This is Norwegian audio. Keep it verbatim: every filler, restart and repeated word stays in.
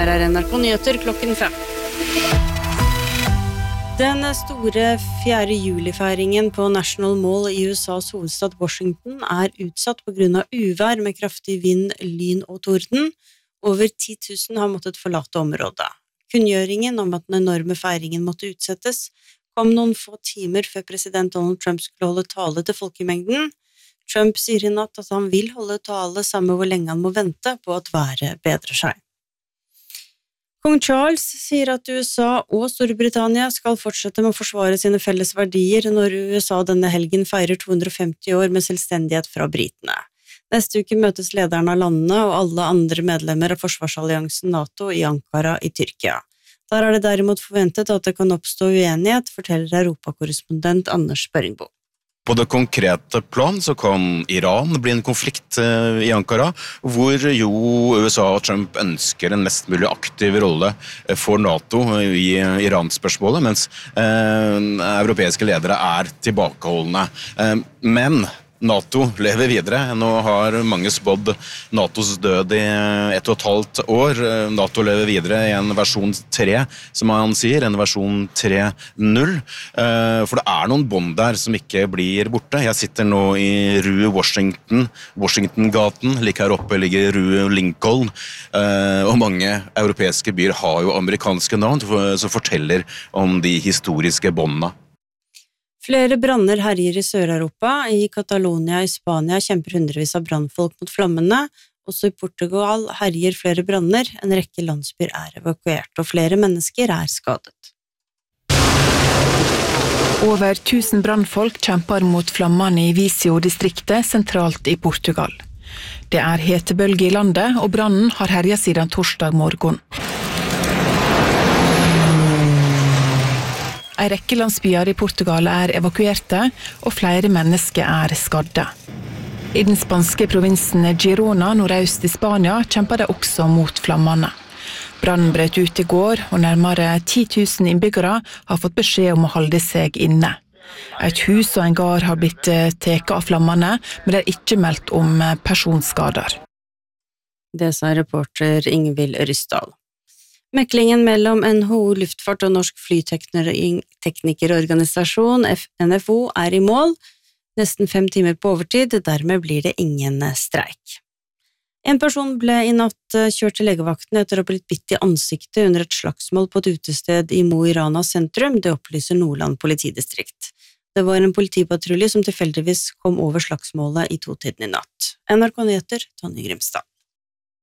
Her er N R K Nyheter klokken fem. Den store fjerde juli-feiringen på National Mall i U S A's hovedstad Washington er utsatt på grunn av uvær med kraftig vind, lyn og torden. Over ti tusen har måttet forlate området. Kunngjøringen om at den enorme feiringen måtte utsettes kom noen få timer før president Donald Trump skulle holde tale til folkemengden. Trump sier i natt at han vil holde tale samme hvor lenge han må vente på at været bedrer seg. Kong Charles sier at U S A og Storbritannia skal fortsette med å forsvare sine felles verdier når U S A denne helgen feirer to hundre og femti år med selvstendighet fra britene. Neste uke møtes lederne av landene og alle andre medlemmer av forsvarsalliansen NATO i Ankara i Tyrkia. Der er det derimot forventet at det kan oppstå uenighet, forteller europakorrespondent Anders Børingbo. På det konkrete plan så kan Iran bli en konflikt i Ankara, hvor jo U S A og Trump ønsker en mest mulig aktiv rolle for NATO i Iran-spørsmålet, mens eh, europeiske ledere er tilbakeholdende. Eh, men NATO lever videre. Nå har mange spådd NATOs død i ett og et halvt år. NATO lever videre i en versjon tre, som han sier, en versjon tre punkt null. For det er noen bånd der som ikke blir borte. Jeg sitter nå i Rue Washington, Washington-gaten. Like her oppe ligger Rue Lincoln. Og mange europeiske byer har jo amerikanske navn som forteller om de historiske båndene. Flere branner herjer i Sør-Europa. I Catalonia i Spania kjemper hundrevis av brannfolk mot flammene. Også i Portugal herjer flere branner. En rekke landsbyer er evakuert, og flere mennesker er skadet. Over tusen brannfolk kjemper mot flammene i Viseu-distriktet sentralt i Portugal. Det er hetebølge i landet, og brannen har herjet siden torsdag morgen. En rekke landsbyer i Portugal er evakuerte, og flere mennesker er skadde. I den spanske provinsen Girona, nordøst i Spania, kjemper de også mot flammene. Brannen brøt ut i går, og nærmere ti tusen innbyggere har fått beskjed om å holde seg inne. Et hus og en gard har blitt teket av flammene, men det er ikke meldt om personskader. Det sa reporter Ingvild Ryssdal. Meklingen mellom N H O Luftfart og Norsk Flyteknikerorganisasjon N F O er i mål, nesten fem timer på overtid, dermed blir det ingen streik. En person ble i natt kjørt til legevakten etter å ha blitt bitt i ansiktet under et slagsmål på et utested i Mo i Rana sentrum, det opplyser Nordland politidistrikt. Det var en politipatrulje som tilfeldigvis kom over slagsmålet i totiden i natt. N R K Nyheter, Tonje Grimstad.